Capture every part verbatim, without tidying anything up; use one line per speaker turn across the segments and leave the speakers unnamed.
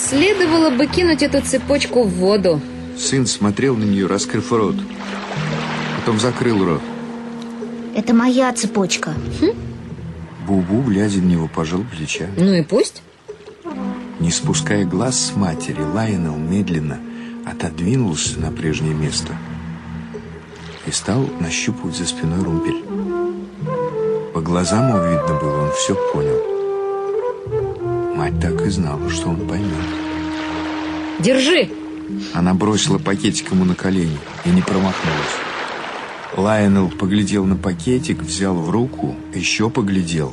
Следовало бы кинуть эту цепочку в воду.
Сын смотрел на нее, раскрыв рот. Потом закрыл рот.
Это моя цепочка.
Хм?
Бубу, глядя на него, пожал плечами.
Ну и пусть.
Не спуская глаз с матери, Лайонел медленно отодвинулся на прежнее место и стал нащупывать за спиной румпель. По глазам его видно было, он все понял. Мать так и знала, что он поймет.
Держи!
Она бросила пакетик ему на колени и не промахнулась. Лайонел поглядел на пакетик, взял в руку, еще поглядел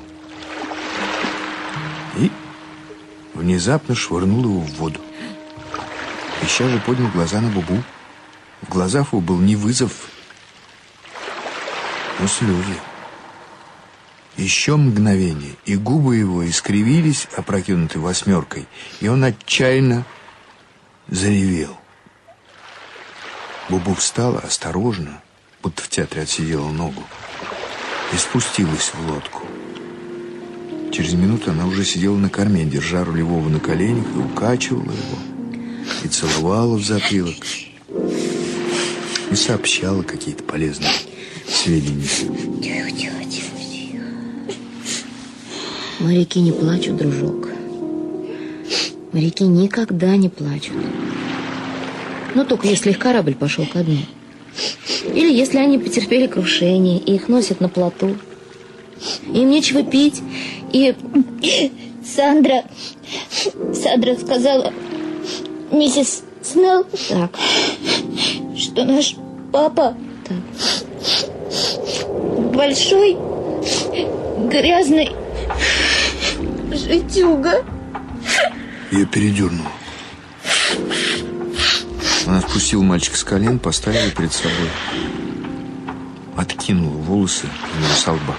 и внезапно швырнул его в воду. Ища же поднял глаза на Бубу. В глазах его был не вызов, но слезы. Еще мгновение, и губы его искривились, опрокинутой восьмеркой, и он отчаянно заревел. Бубу встала осторожно, будто в театре отсидела ногу, и спустилась в лодку. Через минуту она уже сидела на корме, держа рулевого на коленях, и укачивала его, и целовала в затылок, и сообщала какие-то полезные сведения.
Тихо, тихо, тихо, тихо.
Моряки не плачут, дружок. Моряки никогда не плачут. Ну, только если их корабль пошел ко дну. Или если они потерпели крушение, и их носят на плоту. Им нечего пить, и...
Сандра... Сандра сказала... Миссис Снелл...
Так.
Что наш папа...
Так.
Большой... Грязный... Жидюга.
Ее передернуло. Она спустила мальчика с колен, поставила перед собой, откинула волосы ему со лба.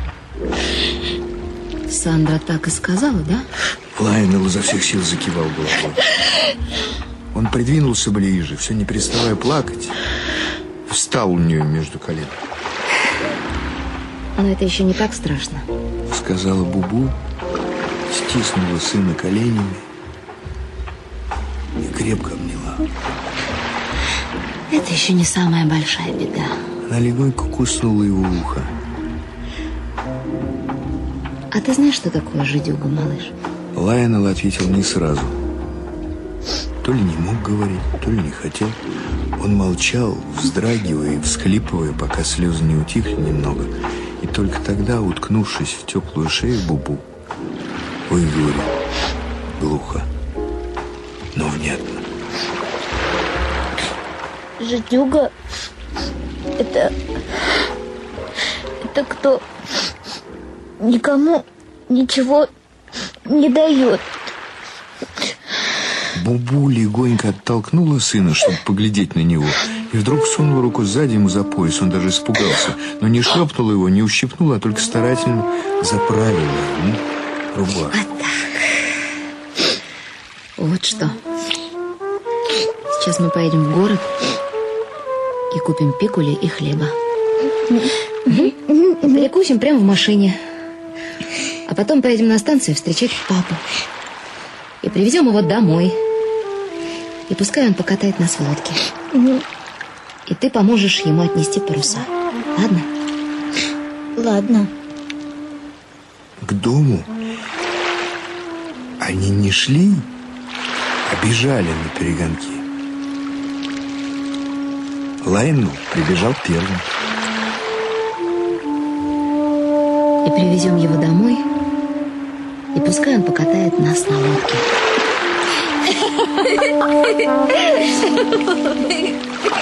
Сандра так и сказала, да?
Лайонел изо всех сил закивал головой. Он придвинулся ближе, все не переставая плакать, и встал у нее между колен.
Но это еще не так страшно,
сказала Бубу, стиснула сына коленями и крепко обняла.
Это еще не самая большая беда.
Она легонько куснула его ухо.
А ты знаешь, что такое жидюга, малыш?
Лайонел ответил не сразу. То ли не мог говорить, то ли не хотел. Он молчал, вздрагивая и всхлипывая, пока слезы не утихли немного. И только тогда, уткнувшись в теплую шею Бубу, выговорил глухо, но внятно.
Жидюга... Это... Это кто... Никому ничего не дает.
Бубу легонько оттолкнула сына, чтобы поглядеть на него, и вдруг сунула руку сзади ему за пояс. Он даже испугался, но не шлепнула его, не ущипнула, а только старательно заправила ему рубаху.
А так. Вот что. Сейчас мы поедем в город и купим пикули и хлеба. И перекусим прямо в машине. А потом поедем на станцию встречать папу. И привезем его домой. И пускай он покатает нас в лодке. И ты поможешь ему отнести паруса. Ладно?
Ладно.
К дому они не шли, а бежали на перегонки. Лайонел прибежал первым.
И привезем его домой. И пускай он покатает нас на лодке.